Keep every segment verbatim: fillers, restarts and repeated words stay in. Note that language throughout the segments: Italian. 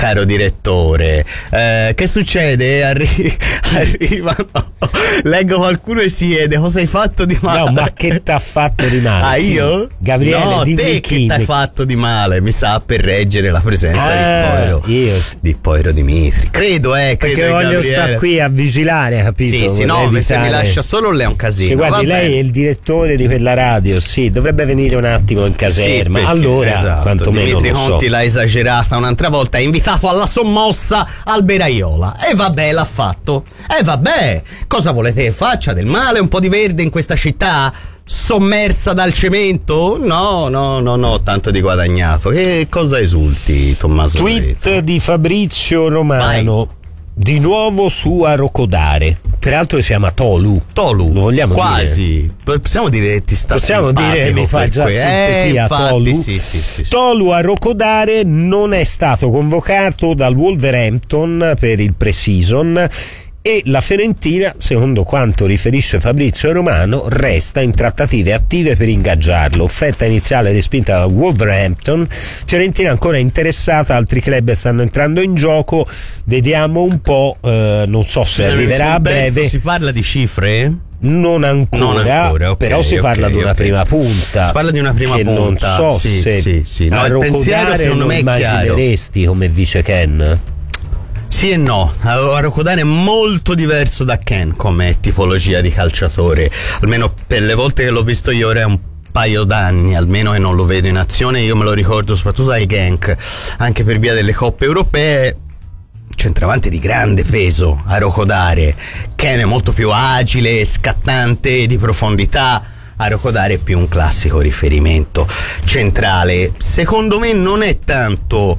caro direttore. Eh, che succede? Arri- arrivano, leggo qualcuno e si chiede cosa hai fatto di male. No, ma che t'ha fatto di male? Ah, io? Gabriele, no, dimmi te chi. che t'hai fatto di male, mi sa, per reggere la presenza ah, di Poiro io. di Poiro Dimitri. Credo, eh, credo. Perché voglio Gabriele. stare qui a vigilare, capito? Sì, sì, no, evitare... se mi lascia solo lei è un casino. Sì, guardi, Vabbè. lei è il direttore di quella radio, sì, dovrebbe venire un attimo in caserma. Sì, perché, allora, esatto, quantomeno Dimitri lo so. Conti l'ha esagerata un'altra volta, ha invitato alla sommossa Alberaiola. E vabbè, l'ha fatto. E vabbè, cosa volete che faccia del male? Un po' di verde in questa città? Sommersa dal cemento? No, no, no, no, tanto di guadagnato. Che cosa esulti, Tommaso? Tweet Loreto? di Fabrizio Romano. Vai. Di nuovo su Arocodare. Peraltro si chiama Tolu. Tolu. Lo vogliamo quasi. Dire? Possiamo dire che ti sta Possiamo dire che mi fa già que- simpatia eh, infatti, Tolu. Sì, sì, sì, sì. Tolu Arocodare non è stato convocato dal Wolverhampton per il pre-season e la Fiorentina, secondo quanto riferisce Fabrizio Romano, resta in trattative attive per ingaggiarlo. Offerta iniziale respinta da Wolverhampton. Fiorentina ancora interessata, altri club stanno entrando in gioco. Vediamo un po', eh, non so se arriverà a breve. Si parla di cifre? Non ancora, non ancora okay, però si okay, parla di una okay. prima punta. Si parla di una prima che punta. Non so sì, se sì, sì. No, il pensiero secondo me è chiaro. Immagineresti come vice Ken? Sì e no, Arocodare è molto diverso da Ken come tipologia di calciatore, almeno per le volte che l'ho visto io ora è un paio d'anni almeno che non lo vedo in azione. Io me lo ricordo soprattutto dal Genk, anche per via delle coppe europee. Centravanti di grande peso Arocodare. Ken è molto più agile, scattante, di profondità. Arocodare è più un classico riferimento centrale. Secondo me non è tanto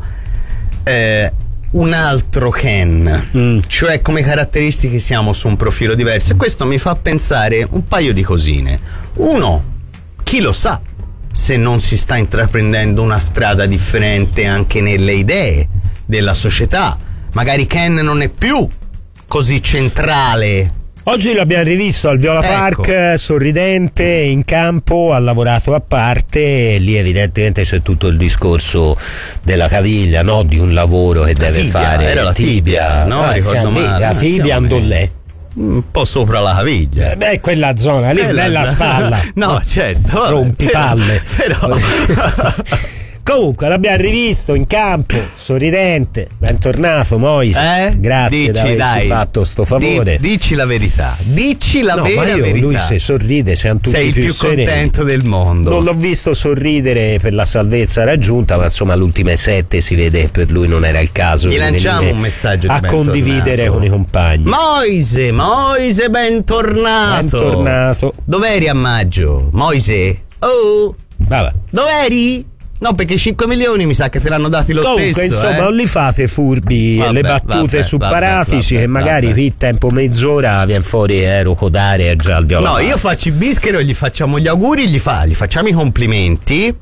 eh, un altro Ken, mm. cioè come caratteristiche siamo su un profilo diverso, e questo mi fa pensare un paio di cosine. Uno, chi lo sa se non si sta intraprendendo una strada differente anche nelle idee della società. Magari Ken non è più così centrale. Oggi l'abbiamo rivisto al Viola ecco. Park, sorridente, in campo, ha lavorato a parte, e lì evidentemente c'è tutto il discorso della caviglia, no? Di un lavoro che la deve tibia, fare. Era la tibia, tibia no? Ah, Ricordo lì, male. la tibia andollè. Un po' sopra la caviglia. Eh beh, quella zona lì, quella bella zona. spalla. No, certo. Vabbè, rompipalle. Però, però. Comunque l'abbiamo rivisto in campo, sorridente, bentornato Moise, eh? grazie dici, di averci dai. fatto sto favore. Di, dici la verità, dici la no, vera ma io, verità. lui se sorride siamo tutti sei il più, più sereni. contento del mondo. Non l'ho visto sorridere per la salvezza raggiunta, ma insomma l'ultima sette si vede che per lui non era il caso. Gli lanciamo un messaggio di a condividere con i compagni. Moise, Moise, bentornato. Bentornato. Dov'eri a maggio? Moise? Oh, vabbè. Dov'eri? No, perché cinque milioni mi sa che te l'hanno dati lo Comunque, stesso. insomma, eh? non li fate furbi vabbè, le battute vabbè, su vabbè, Paratici, vabbè, che magari vabbè. qui tempo mezz'ora viene fuori Arocodare e già al Viola No, Park. io faccio il bischero e gli facciamo gli auguri, gli, fa, gli facciamo i complimenti,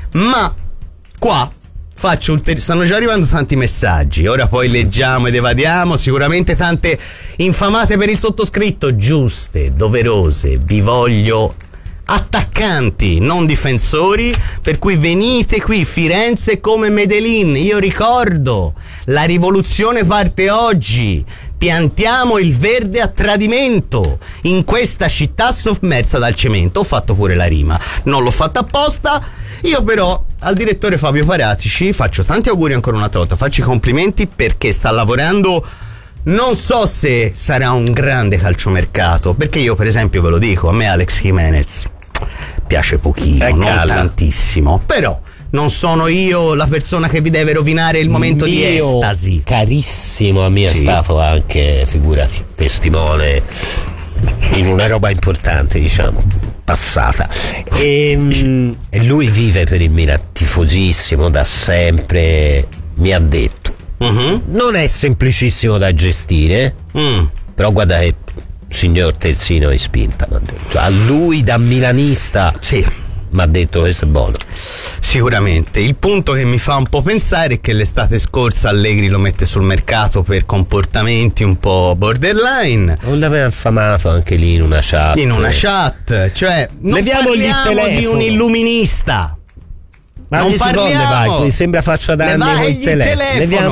ma qua faccio ulteri- stanno già arrivando tanti messaggi, ora poi leggiamo ed evadiamo, sicuramente tante infamate per il sottoscritto, giuste, doverose, vi voglio attaccanti, non difensori, per cui venite qui, Firenze come Medellin. Io ricordo, la rivoluzione parte oggi, piantiamo il verde a tradimento in questa città sommersa dal cemento. Ho fatto pure la rima, non l'ho fatta apposta. Io però al direttore Fabio Paratici faccio tanti auguri ancora una volta, faccio i complimenti perché sta lavorando. Non so se sarà un grande calciomercato, perché io per esempio ve lo dico, a me Alex Jimenez piace pochino, eh, non calma. tantissimo, però non sono io la persona che vi deve rovinare il momento Mio di estasi. Carissimo a me è sì. stato anche, figurati, testimone in una roba importante, diciamo, passata. E, e lui vive per il Milan, tifosissimo da sempre, mi ha detto. Uh-huh. Non è semplicissimo da gestire, Mm. però guarda che signor Terzino è spinta, m'ha detto. A lui da milanista Sì, mi ha detto questo è buono. sicuramente. Il punto che mi fa un po' pensare è che l'estate scorsa Allegri lo mette sul mercato per comportamenti un po' borderline. Non l'aveva affamato anche lì in una chat. In una chat, cioè non Leviamogli il parliamo di telefono. un illuminista. Ma non ogni seconda parliamo. vai, mi sembra faccia danni Levagli col il telefono. telefono. Leviamo